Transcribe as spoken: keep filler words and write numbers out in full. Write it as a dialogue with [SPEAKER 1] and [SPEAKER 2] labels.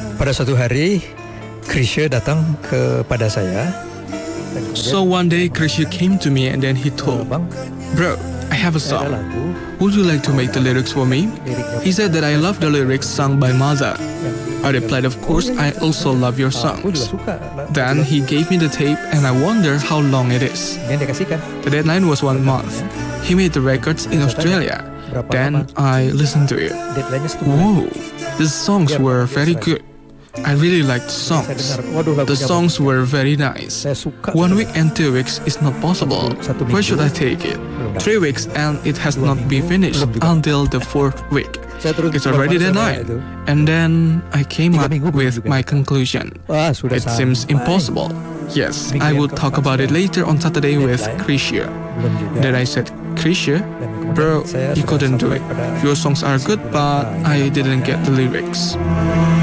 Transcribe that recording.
[SPEAKER 1] pada suatu hari, Krisya datang kepada saya.
[SPEAKER 2] So one day, Krisya came to me and then he told, "Bro, I have a song. Would you like to make the lyrics for me?" He said that I love the lyrics sung by Maza. I replied, "Of course, I also love your songs." Then he gave me the tape and I wonder how long it is. The deadline was one month. He made the records in Australia. Then I listened to it. Whoa, the songs were very good. I really liked the songs. The songs were very nice. One week and two weeks is not possible. Where should I take it? Three weeks and it has not been finished until the fourth week. It's already deadline. And then I came up with my conclusion. It seems impossible. Yes, I will talk about it later on Saturday with Krisya. Then I said, "Krisya, bro, you couldn't do it. Your songs are good, but I didn't get the lyrics."